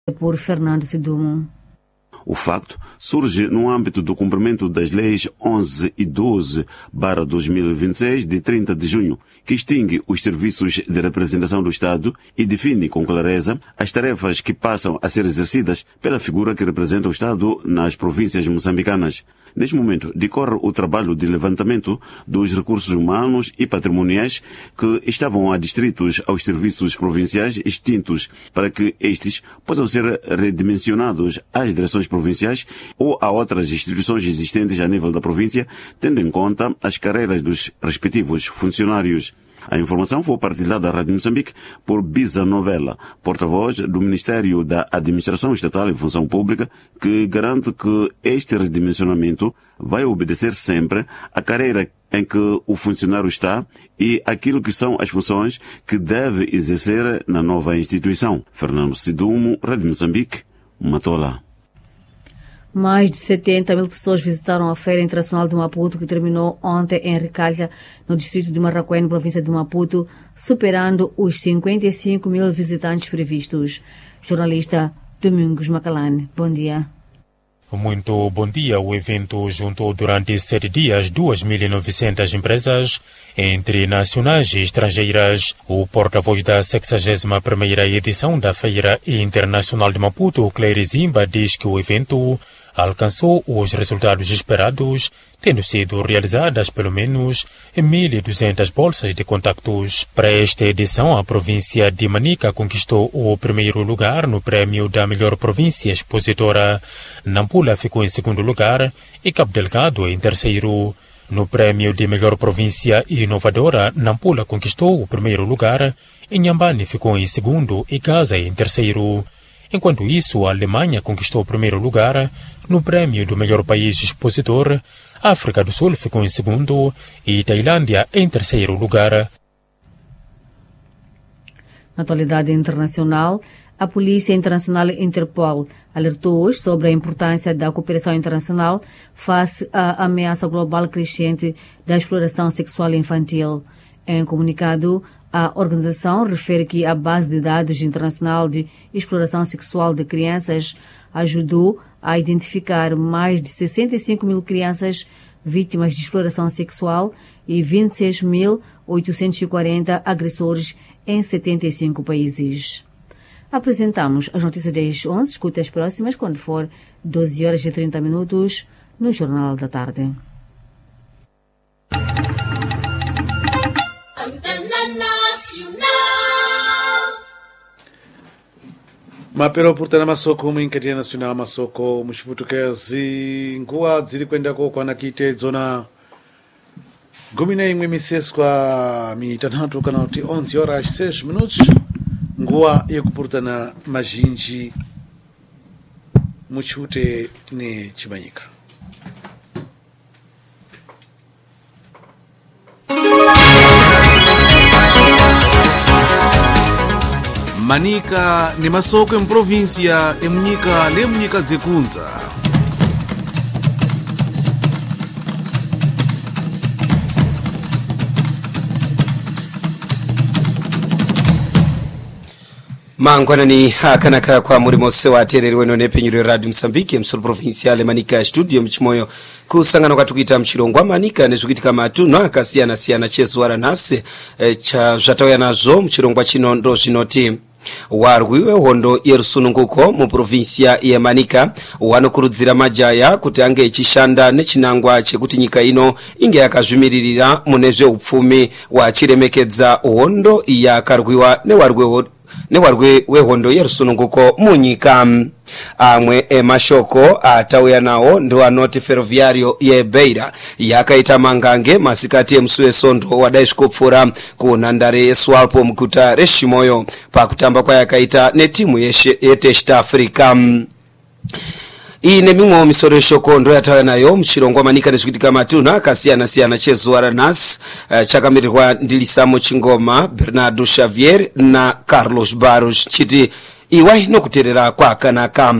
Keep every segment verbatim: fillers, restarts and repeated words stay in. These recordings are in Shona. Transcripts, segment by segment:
por Fernando Sidumo. O facto surge no âmbito do cumprimento das leis onze e doze barra dois mil e vinte e seis de trinta de junho, que extingue os serviços de representação do Estado e define com clareza as tarefas que passam a ser exercidas pela figura que representa o Estado nas províncias moçambicanas. Neste momento, decorre o trabalho de levantamento dos recursos humanos e patrimoniais que estavam adstritos aos serviços provinciais extintos, para que estes possam ser redimensionados às direções provinciais ou a outras instituições existentes a nível da província, tendo em conta as carreiras dos respectivos funcionários. A informação foi partilhada à Rádio Moçambique por Bisa Novela, porta-voz do Ministério da Administração Estatal e Função Pública, que garante que este redimensionamento vai obedecer sempre à carreira em que o funcionário está e aquilo que são as funções que deve exercer na nova instituição. Fernando Sidumo, Rádio Moçambique, Matola. Mais de setenta mil pessoas visitaram a Feira Internacional de Maputo, que terminou ontem em Ricalha, no distrito de Marraquém, província de Maputo, superando os cinquenta e cinco mil visitantes previstos. Jornalista Domingos Macalane, bom dia. Muito bom dia. O evento juntou durante sete dias duas mil e novecentas empresas, entre nacionais e estrangeiras. O porta-voz da sexagésima primeira edição da Feira Internacional de Maputo, Claire Zimba, diz que o evento alcançou os resultados esperados, tendo sido realizadas pelo menos mil e duzentas bolsas de contactos. Para esta edição, a província de Manica conquistou o primeiro lugar no prêmio da melhor província expositora. Nampula ficou em segundo lugar e Cabo Delgado em terceiro. No prêmio de melhor província inovadora, Nampula conquistou o primeiro lugar, e Inhambane ficou em segundo e Gaza em terceiro. Enquanto isso, a Alemanha conquistou o primeiro lugar no prêmio do melhor país expositor, a África do Sul ficou em segundo e Tailândia em terceiro lugar. Na atualidade internacional, a Polícia Internacional Interpol alertou hoje sobre a importância da cooperação internacional face à ameaça global crescente da exploração sexual infantil. Em comunicado, a organização refere que a base de dados internacional de exploração sexual de crianças ajudou a identificar mais de sessenta e cinco mil crianças vítimas de exploração sexual e vinte e seis mil oitocentos e quarenta agressores em setenta e cinco países. Apresentamos as notícias das onze, escuta as próximas quando for doze horas e trinta minutos no Jornal da Tarde. Mapero portana masoko mwinkatia nacional masoko mushiputukezi nguwa zili kwenda ko kwa nakite zona gumina imwe miseso kwa mitanhatu kana uti onze horas seis minutos nguwa yekupurtana majinji muchute ne chimanyika. Manika ni masoko em província emnyika lemnyika zekunza. Mangwanani hakanaka kwa murimo se watereriwe none penyuro Radio Msambiki msuru provinciale Manika studio mchimoyo kusangana kwa tukita mchilongwa Manika nezukitika matuno akasiana siana chezwara nase e, cha zatoya nazo mchilongwa chino ndo zinoti warwiwe hondo yerusununguko mu provincia ya Manika wanokurudzira majaya kuti ange chishanda nechinangwa chekuti nyika ino inge yakazvimiririra munezve upfumi wa chiremekedza hondo yakarwiwa newarwiwe newarwe wehondo yerusununguko munyika. Amwe emashoko atauya nawo ndo anoti ferroviario ye Beira yakaita mangange masikati emsuwe sondo wadaishikopfura kunandare eswalpo mkuta reshimoyo pakutamba kwa yakaita netimu yeshe yeteshta Afrika. Ine mimwe misoro shoko ndo yatawe nayo mchilongwa Manika nezukitika matuna kasiyana siyana chezuara nas uh, chakamirirwa ndilisamo chingoma Bernardo Xavier na Carlos Barros chiti iwai nokuterera kwa kanaka.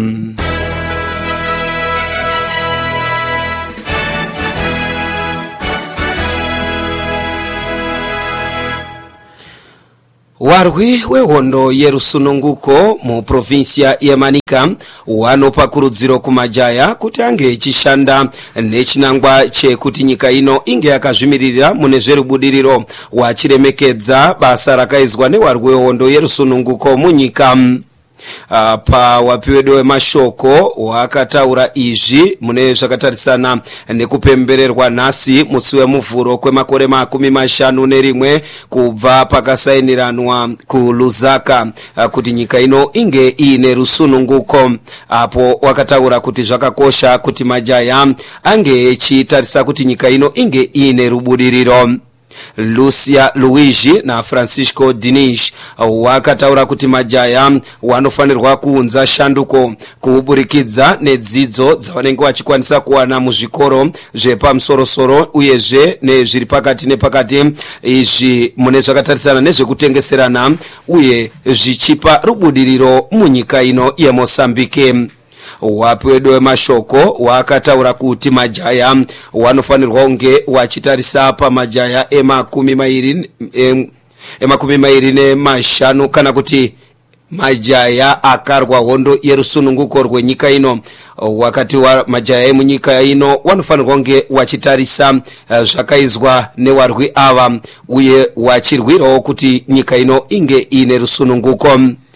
warwi wehondo yerusununguko mu provinsia ya Manika wanopa kurudziro kumajaya kuti ange chishanda nechinangwa chekuti nyika ino inge yakazvimirira mune zverubudiriro wachiremekedza basa rakaizwa newarwi wehondo yerusununguko munyika. Uh, pa wapiwedo wemashoko wakataura izvi mune zvakatarisana nekupembererwa nhasi musi wemuvhuro kwemakore makumi mashanu nerimwe kubva pakasainiranwa kuLusaka uh, kuti nyika ino inge ine rusununguko. Apo wakataura kuti zvakakosha kuti majaya ange chitarisa kuti nyika ino inge ine rubudiriro. Lucia Luigi na Francisco Dinish wakataura kuti majaya wanofanirwa kuunza shanduko kuburikidza nedzidzo dzavanenge vachikwanisa kuwana muzvikoro zvepamusorosoro uyezve nezviri pakati nepakati, izvi mune zvakatarisana nezvekutengeserana uye zvichipa rubudiriro munyika ino yeMozambique. Wapiwedo wemashoko wakataura kuti majaya wanofanirwa kunge wachitarisa pa majaya emakumi mairi emakumi mairi nemashanu kana kuti majaya akarwa hondo yerusununguko rwenyika ino. Wakati wa majaya emunyika ino wanofanirwa kunge wachitarisa uh, zvakaizwa newarwi ava uye wachirwirawo kuti nyika ino inge ine rusununguko.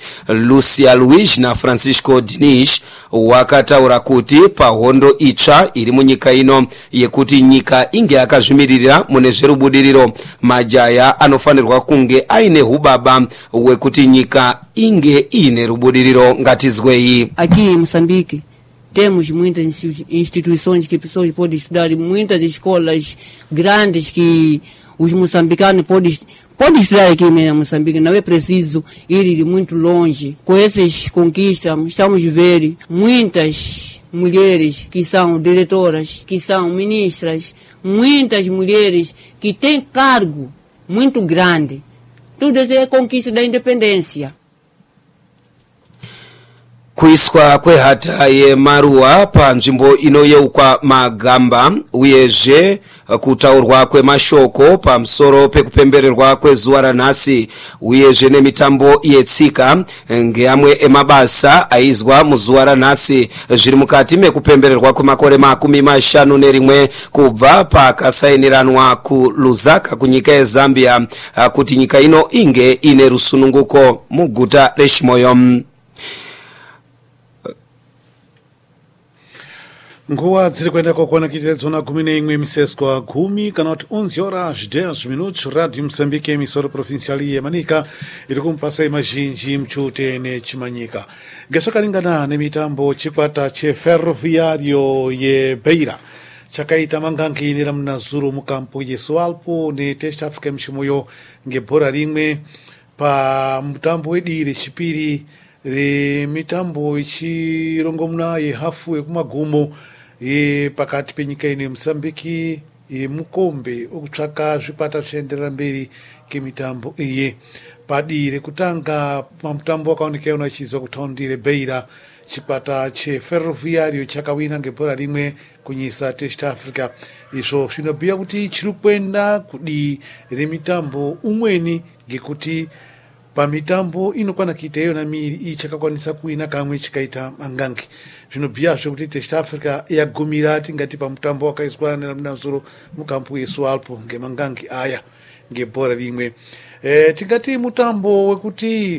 Lucia Luigi na Francisco Dinish wakataura kuti pahondo itsva iri munyika ino yekuti nyika inge yakazvimirira mune zverubudiriro majaya anofanirwa kunge aine hubaba wekuti nyika inge ine rubudiriro. Ngatizwei. Aqui em Moçambique temos muitas instituições que pessoas podem estudar, muitas escolas grandes que os moçambicanos podem Pode estudar aqui em Moçambique, não é preciso ir muito longe. Com essas conquistas, estamos a ver muitas mulheres que são diretoras, que são ministras, muitas mulheres que têm cargo muito grande. Tudo isso é conquista da independência. Kuiswa kwehata ye marua pa nzvimbo inoyeukwa magamba uyezve kutaurwa kwemashoko pamusoro pekupembererwa kwezuva ranhasi uyezve nemitambo yetsika ngeamwe emabasa aizwa muzuva ranhasi zviri mukati mekupembererwa kwemakore makumi mashanu nerimwe kubva pakasainiranwa kuLusaka kunyika yeZambia kuti nyika ino inge ine rusununguko muguta reChimoyo. Nguwa dziri kuenda kokwana kitedzona gumi neimwe miseswa gumi kana kuti onze horas dez minutos. Radio Moçambique emissora provincial ya Manika iri kumpasa mazhinji mchute nechimanyika ngezvakalingana nemitambo chikwata cheferroviario yeBeira chakaita manganginira munazuru mukampo yeSoalpo neTest Africa mchimoyo ngebhora rimwe pa mutambo wedire chipiri re mitambo ichirongomuna yehafu yekumagumo e pakati penyika ino yeMoçambique e mukombe okutsvaka zvipata zvichienderera mberi kemitambo iye. Padire kutanga pamutambo wakaonekera unachizwa kutaundire Beira chikwata cheferroviario chakawina ngebhora rimwe kunyisa Test Africa. Izvo zvinobhuya kuti chiri kuenda kudi remitambo umweni ngekuti pamitambo inokwana kuita yona miri ichakakwanisa kuwina kamwe chikaita mangangi. Zvinobhuyazve kuti Test Africa yagumira tingati pamutambo wakaiswa nemunazuro mukampu yeSoalpo ngemangangi aya ngebhora rimwe. E, tingati mutambo wekuti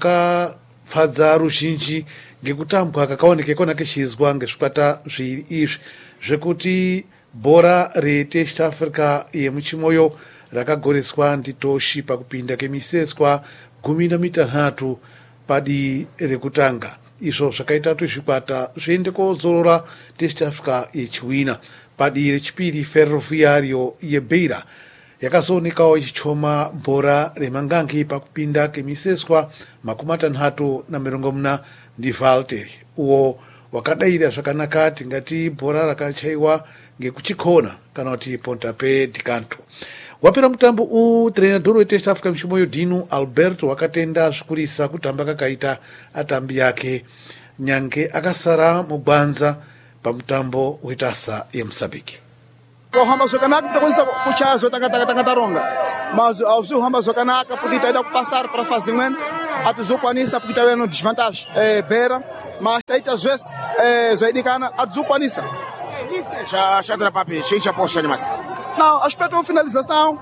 wakafadza ruzhinji ngekutambwa kakaoneke kona kechizwa ngezvikwata zviri izvi zvekuti bhora reTest Africa yemuchimoyo rakagoreswa nditoshi pakupinda kemiseswa gumi na mitanhatu padi rekutanga. Izvo zvakaita kuti zvikwata zviende kozorora Test Africa yechiwina. Padi rechipiri ferroviario yeBeira yakazoonekawo ichichoma bhora remangangi pakupinda kemiseswa makumi matanhatu na mirongo muna ndi Valtteri uwo wakadaira zvakanaka tingati bhora rakachaiwa ngekuchikona kana kuti Pontapé de Canto. Wapera mutambo u treinador weTest Africa mchimoyo Dino Alberto wakatenda zvikurisa kutamba kakaita atambi yake nyange akasara mugwanza pamutambo wetasa yeMoçambique. Kohamba zvakanaka tokwanisa kuchazo takataka takataronga mas ao hamba zokanaka porque está passar para fazer men atuzokwanisa porque está vendo desvantagem é beira mas aí às vezes é zoidicana atuzokwanisa já já dá papi chincha poxa demais não aspecto de finalização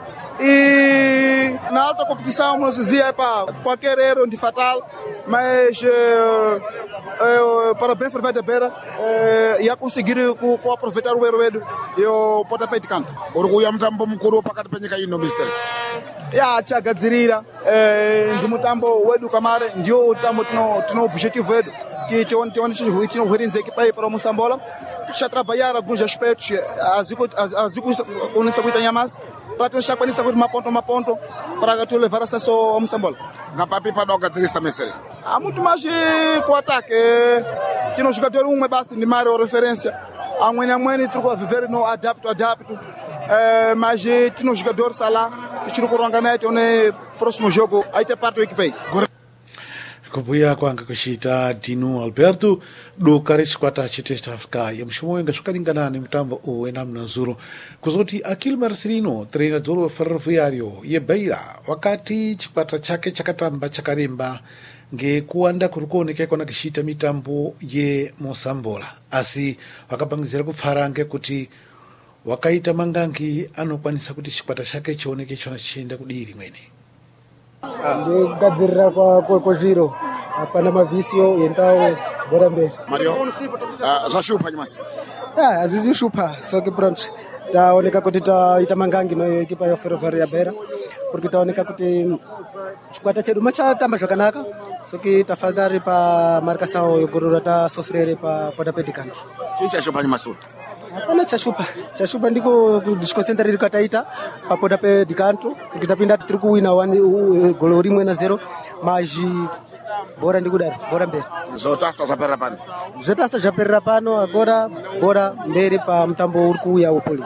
e na alta competição nós dizia é para qualquer erro de fatal mas é, é, para bem ferver da beira é, ia conseguir com, com aproveitar o erro e o pontapé de canto orgulho mtambo mkuru pakati penyika ino mister ya chagadzirira eh ndi mutambo wedu kamare ndio tambo tino tino objetivo wedu que tione tione tino tino hurinze equipa aí para o Moçambola já trabalhar alguns aspectos azico azico conhecer muito nhamas para tentar conhecer uma ponto uma ponto para tu levar acesso ao Moçambola ngapapi para ogadzirisa mister há muito mais com ataque que no jogador um é base de maior referência a mãe a mãe truco a viver no adapto adapto é mas tino jogador sala que tiro kuranganete one próximo jogo aí te parte o equipe aí kubuya kwanga kushita Dino Alberto do Karis kwata chitesta Afrika ya mshumo nga sukalingana ni mtambo o enamna zuru kuzoti Akil Marcelino treinador wa Ferroviario ye Beira wakati chikwata chake chakatamba chakarimba nge kuanda kurukoneke kona kishita mitambo ye Mosambola asi wakapangizira kupfarange kuti wakaita mangangi anokwanisa kuti chikwata chake chioneke chona chienda kudiri mwene ndikugadzirira kwa kozviro hapana mavisio entawo bora mberi Mario uh, zvashupa nyamasi ah hazizi shupa soke pronto taoneka kuti taita mangangi no equipa ya Ferroviaria Beira porque taoneka kuti chikwata chedu machatamba zvakanaka soke tafadhari pa marcação yogorora ta sofrere pa pontapé de canto chichashupa nyamasi hapana chashupa chashupa ndiko kudisconcentrare kataita pa pontapé de canto porque tapinda tiri kuwina golo rimwe na zero mas bora ndikudaro bora mberi zvotasa zvaperera pano zvotasa zvaperera pano agora bora mberi pa mutambo uri kuuya upoli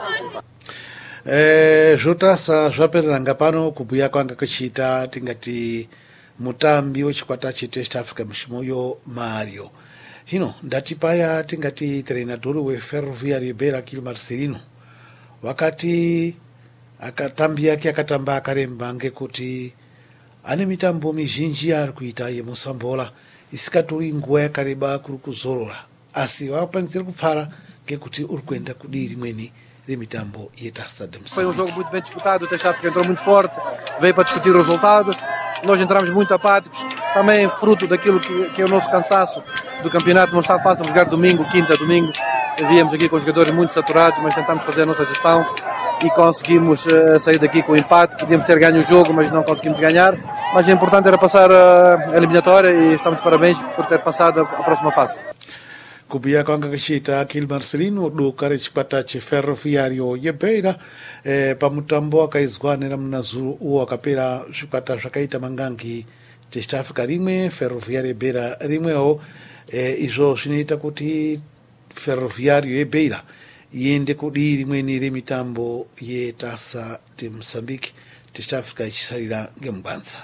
eh zvotasa zvaperera ngapano kubuya kwanga kuchita tingati mutambi wechikwata chitest Africa mshimoyo Mario hino ndati paya tingati treinador we Ferroviaria Beira Akil Marcelino wakati akatambi yake akatamba akaremba ngekuti ane mitambo mizhinji ari kuita ye Mosambola isikatori nguwa yakareba kuri kuzorora asi wapanzira kupfara ngekuti uri kuenda kudiri mweni remitambo yetasa de Foi um jogo muito bem disputado, o Teste África entrou muito forte, veio para discutir o resultado. Nós entramos muito apáticos, também fruto daquilo que, que é o nosso cansaço do campeonato. Não está fácil jogar domingo, quinta, domingo. Viemos aqui com jogadores muito saturados, mas tentamos fazer a nossa gestão e conseguimos uh, sair daqui com o empate. Podíamos ter ganho o jogo, mas não conseguimos ganhar. Mas o importante era passar a, a eliminatória e estamos de parabéns por ter passado a, a próxima fase. Kubuya kwanga kuchita Akil Marcelino do kare chikwata che Ferroviario ye Beira eh, pamutambo akaizwanira mnazuru uo akapera chikwata zvakaita mangangi Test Africa rimwe Ferroviario Beira rimwewo eh, izvo zvinoita kuti Ferroviario ye Beira iende kudiri rimweni remitambo yetasa de Mozambique Test Africa ichisarira ngemugwanza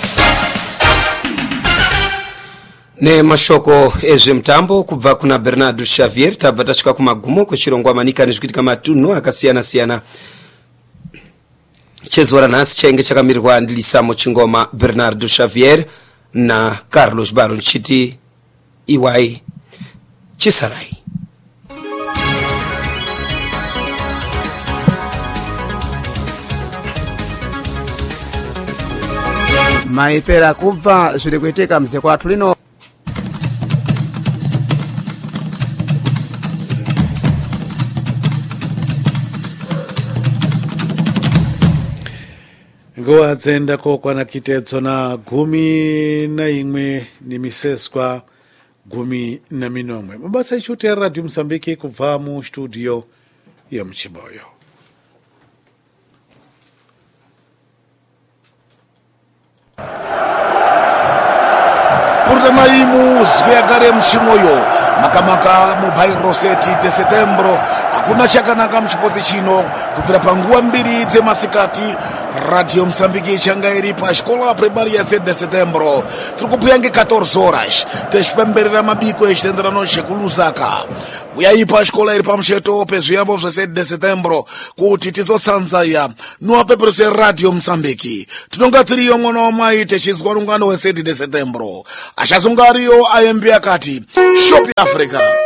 ne mashoko ezvemtambo kubva kuna Bernardo Xavier tabva tasvika kumagumo kwechirongwa manika nezvikuitika matunhu akasiyana-siyana. Chezuva ranhasi chainge chakamirwa ndilisamo chingoma Bernardo Xavier na Carlos Baron chiti iwai chisarai. maipera kubva zviri kuitika mze kwathu lino nguva dzenda kokwana kitedzo na gumi na imwe nimiseswa gumi na minomwe mabasa ichuti Radio Mozambique kubva mu studio ya Mchiboyo. Purtamaimu zviagare mchimoyo makamaka mubairo seti de setembro hakuna chakanaka muchipotsi chino kubvira panguva mbiri dzemasikati Radio Moçambique changairi pa escola primária sete de setembro. Trucupiangue quatorze horas. Tespemberera mabiko extendera noche kulusaka. Uyai pa escola iri pa mcheto pezu yambo sete de setembro. Kuti tizotsanzaya. Nua peperse Radio Moçambique. Tunonga trio ngono mai techizwarungano we sete de setembro. Ashazungario ayembia kati. Shopi Africa.